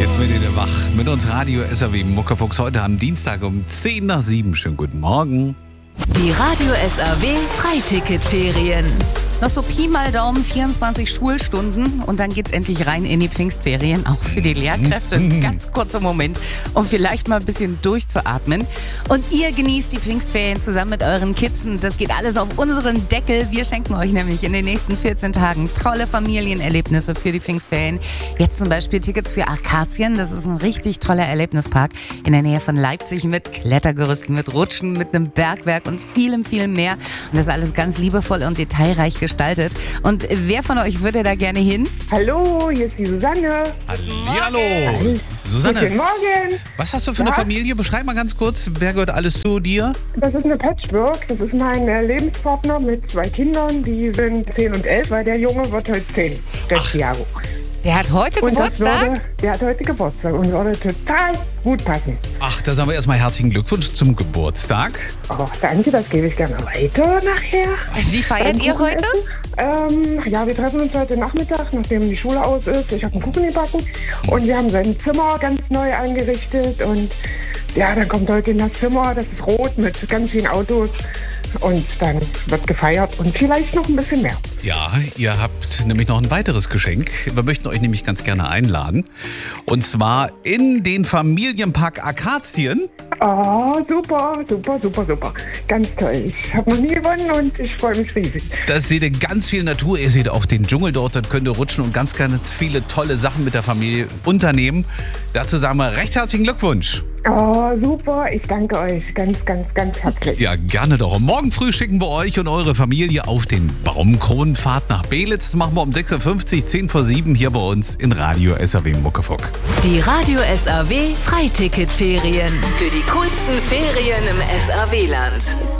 Jetzt werdet ihr wach mit uns Radio SAW Muckefuchs heute am Dienstag um 10 nach 7. Schönen guten Morgen. Die Radio SAW Freiticketferien. Noch so Pi mal Daumen 24 Schulstunden und dann geht's endlich rein in die Pfingstferien, auch für die Lehrkräfte. Ein ganz kurzer Moment, um vielleicht mal ein bisschen durchzuatmen. Und ihr genießt die Pfingstferien zusammen mit euren Kids. Das geht alles auf unseren Deckel. Wir schenken euch nämlich in den nächsten 14 Tagen tolle Familienerlebnisse für die Pfingstferien. Jetzt zum Beispiel Tickets für Akazien. Das ist ein richtig toller Erlebnispark in der Nähe von Leipzig mit Klettergerüsten, mit Rutschen, mit einem Bergwerk und vielem, vielem mehr. Und das ist alles ganz liebevoll und detailreich gestaltet. Und wer von euch würde da gerne hin? Hallo, hier ist die Susanne. Hallihallo. Guten Susanne, Morgen. was hast du für eine Familie? Beschreib mal ganz kurz, wer gehört alles zu dir? Das ist eine Patchwork. Das ist mein Lebenspartner mit 2 Kindern. Die sind 10 und 11, weil der Junge wird heute 10. Jahre. Der hat heute Geburtstag? Der hat heute Geburtstag und würde total gut passen. Ach, da sagen wir erstmal herzlichen Glückwunsch zum Geburtstag. Oh, danke, das gebe ich gerne weiter nachher. Wie feiert ihr heute? Ja, wir treffen uns heute Nachmittag, nachdem die Schule aus ist. Ich habe einen Kuchen gebacken und wir haben sein Zimmer ganz neu eingerichtet. Und ja, dann kommt heute in das Zimmer, das ist rot mit ganz vielen Autos. Und dann wird gefeiert und vielleicht noch ein bisschen mehr. Ja, ihr habt nämlich noch ein weiteres Geschenk. Wir möchten euch nämlich ganz gerne einladen. Und zwar in den Familienpark Akazien. Oh, super, super, super, super. Ganz toll. Ich habe noch nie gewonnen und ich freue mich riesig. Da seht ihr ganz viel Natur. Ihr seht auch den Dschungel dort. Dort könnt ihr rutschen und ganz, ganz viele tolle Sachen mit der Familie unternehmen. Dazu sagen wir recht herzlichen Glückwunsch. Oh, super. Ich danke euch ganz, ganz, ganz herzlich. Ja, gerne doch. Und morgen früh schicken wir euch und eure Familie auf den Baumkronenfahrt nach Belitz. Das machen wir um 6.50 Uhr, 10 vor 7 hier bei uns in Radio SAW Muckefuck. Die Radio SAW Freiticketferien. Für die coolsten Ferien im SAW-Land.